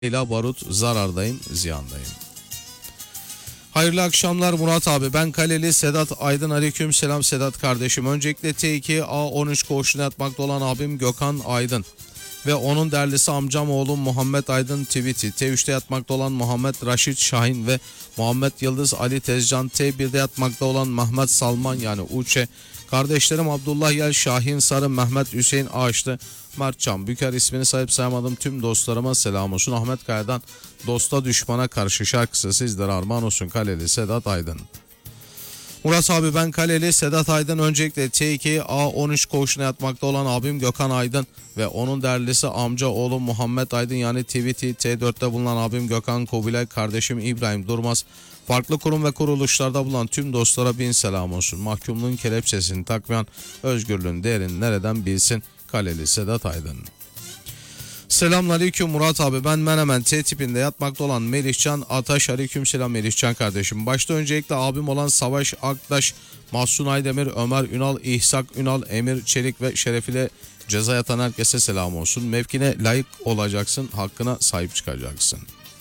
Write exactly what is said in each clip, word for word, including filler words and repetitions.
İla barut zarardayım, ziyandayım. Hayırlı akşamlar Murat abi. Ben Kaleli Sedat Aydın. Aleyküm selam Sedat kardeşim. Öncelikle T iki A on üç koğuşuna yatmakta olan abim Gökhan Aydın ve onun değerlisi amcam oğlum Muhammed Aydın Tiviti. T üçte yatmakta olan Muhammed Raşit Şahin ve Muhammed Yıldız Ali Tezcan. T birde yatmakta olan Mehmet Salman yani Uçe. Kardeşlerim Abdullah Yel, Şahin Sarı, Mehmet Hüseyin Ağaçlı, Mert Can Büker. İsmini sahip saymadığım tüm dostlarıma selam olsun. Ahmet Kaya'dan Dosta Düşmana Karşı şarkısı sizlere armağan olsun. Kaleli Sedat Aydın. Murat abi ben Kaleli Sedat Aydın. Öncelikle T iki A on üç koğuşuna yatmakta olan abim Gökhan Aydın ve onun değerlisi amca oğlum Muhammed Aydın yani Tiviti. T dörtte bulunan abim Gökhan Kobilay, kardeşim İbrahim Durmaz. Farklı kurum ve kuruluşlarda bulunan tüm dostlara bin selam olsun. Mahkumluğun kelepçesini takmayan özgürlüğün değerini nereden bilsin? Kaleli Sedat Aydın. Selamünaleyküm Murat abi. Ben Menemen T tipinde yatmakta olan Melihcan Ataş. Aleyküm selam Melihcan kardeşim. Başta öncelikle abim olan Savaş Aktaş, Mahsun Aydemir, Ömer Ünal, İhsak Ünal, Emir Çelik ve şerefiyle ceza yatan herkese selam olsun. Mevkine layık olacaksın, hakkına sahip çıkacaksın.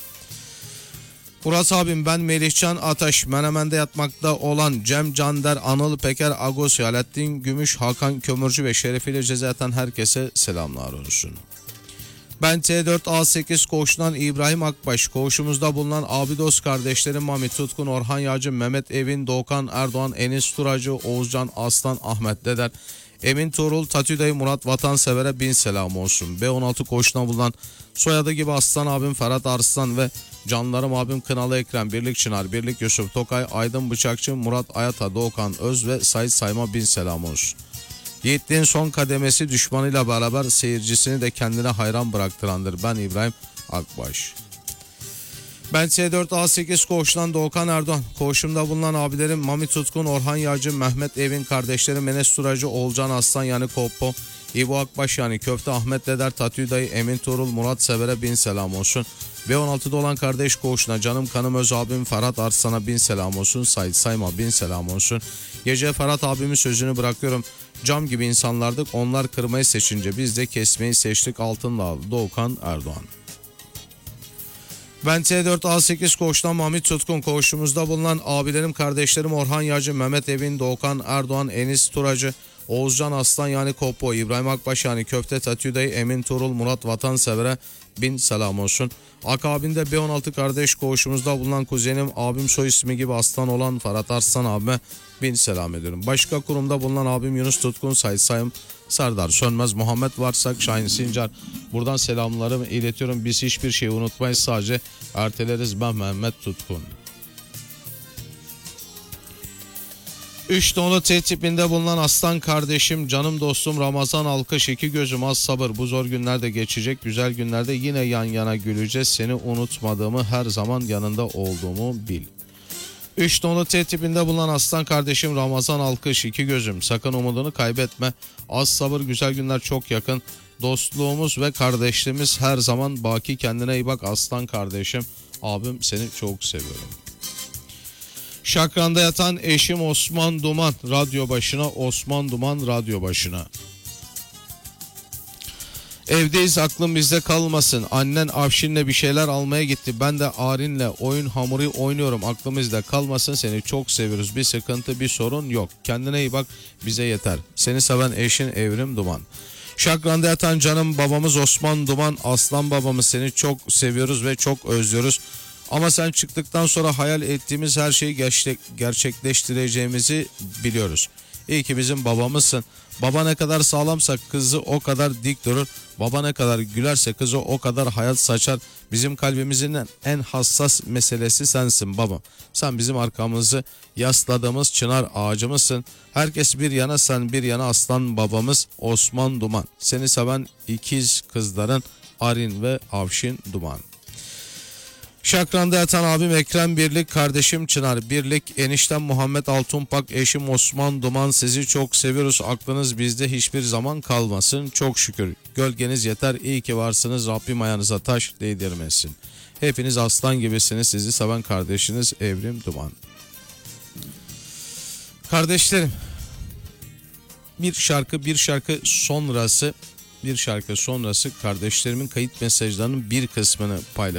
Murat abim ben Melihcan Ataş. Menemen'de yatmakta olan Cem Cander, Anıl Peker, Agos, Yalettin Gümüş, Hakan Kömürcü ve şerefiyle ceza yatan herkese selamlar olsun. Ben T dört A sekiz koğuşundan İbrahim Akbaş. Koğuşumuzda bulunan abi dost kardeşlerim Mami Tutkun, Orhan Yağcı, Mehmet Evin, Doğukan Erdoğan, Enis Turacı, Oğuzcan Aslan, Ahmet Deder, Emin Tuğrul, Tatüday, Murat Vatansever'e bin selam olsun. B on altı koğuşuna bulunan soyadı gibi Aslan abim Ferhat Arslan ve canlarım abim Kınalı Ekrem, Birlik Çınar, Birlik Yusuf Tokay, Aydın Bıçakçı, Murat Ayata, Doğukan Öz ve Sait Sayma bin selam olsun. Yiğitliğin son kademesi düşmanıyla beraber seyircisini de kendine hayran bıraktırandır. Ben İbrahim Akbaş. Ben T dört A sekiz koğuşundan Doğukan Erdoğan. Koğuşumda bulunan abilerim Mami Tutkun, Orhan Yağcı, Mehmet Evin, kardeşlerim Enes Turacı, Oğulcan Aslan yani Koppo, İbo Akbaş yani Köfte, Ahmet Deder, Tatü Dayı, Emin Tuğrul, Murat Sever'e bin selam olsun. B on altıda olan kardeş koğuşuna canım kanım öz abim Ferhat Arslan'a bin selam olsun. Sait Sayma bin selam olsun. Gece Ferhat abimin sözünü bırakıyorum. Cam gibi insanlardık, onlar kırmayı seçince biz de kesmeyi seçtik. Altındağlı Doğukan Erdoğan. Ben T dört A sekiz koğuştan Mahmut Tutkun. Koğuşumuzda bulunan abilerim kardeşlerim Orhan Yağcı, Mehmet Evin, Doğukan Erdoğan, Enis Turacı, Oğuzcan Aslan yani Koppo, İbrahim Akbaş yani Köfte, Tatüday, Emin Tuğrul, Murat Vatansever'e bin selam olsun. Akabinde B on altı kardeş koğuşumuzda bulunan kuzenim abim soy ismi gibi Aslan olan Ferhat Arslan abime bin selam ediyorum. Başka kurumda bulunan abim Yunus Tutkun, Sait Sayım, Serdar Sönmez, Muhammed Varsak, Şahin Sincar. Buradan selamlarımı iletiyorum. Biz hiçbir şeyi unutmayız, sadece erteleriz. Ben Mehmet Tutkun. üç nolu T tipinde bulunan aslan kardeşim, canım dostum Ramazan Alkış, iki gözüm az sabır. Bu zor günlerde geçecek, güzel günlerde yine yan yana güleceğiz. Seni unutmadığımı, her zaman yanında olduğumu bil. üç nolu T tipinde bulunan aslan kardeşim Ramazan Alkış, iki gözüm sakın umudunu kaybetme. Az sabır, güzel günler çok yakın. Dostluğumuz ve kardeşliğimiz her zaman baki, kendine iyi bak aslan kardeşim. Abim seni çok seviyorum. Şakran'da yatan eşim Osman Duman radyo başına, Osman Duman radyo başına. Evdeyiz, aklım bizde kalmasın. Annen Afşin'le bir şeyler almaya gitti. Ben de Arin'le oyun hamuru oynuyorum. Aklımızda kalmasın. Seni çok seviyoruz. Bir sıkıntı, bir sorun yok. Kendine iyi bak, bize yeter. Seni seven eşin Evrim Duman. Şakran'da yatan canım babamız Osman Duman, aslan babamız, seni çok seviyoruz ve çok özlüyoruz. Ama sen çıktıktan sonra hayal ettiğimiz her şeyi gerçekleştireceğimizi biliyoruz. İyi ki bizim babamızsın. Baba ne kadar sağlamsa kızı o kadar dik durur. Baba ne kadar gülerse kızı o kadar hayat saçar. Bizim kalbimizin en hassas meselesi sensin baba. Sen bizim arkamızı yasladığımız çınar ağacımızsın. Herkes bir yana, sen bir yana, aslan babamız Osman Duman. Seni seven ikiz kızların Arin ve Avşin Duman. Şakran'da yatan abim Ekrem Birlik, kardeşim Çınar Birlik, eniştem Muhammed Altunpak, eşim Osman Duman, sizi çok seviyoruz. Aklınız bizde hiçbir zaman kalmasın. Çok şükür gölgeniz yeter. İyi ki varsınız. Rabbim ayağınıza taş değdirmesin. Hepiniz aslan gibisiniz. Sizi seven kardeşiniz Evrim Duman. Kardeşlerim, bir şarkı bir şarkı sonrası bir şarkı sonrası kardeşlerimin kayıt mesajlarının bir kısmını paylaşacağım.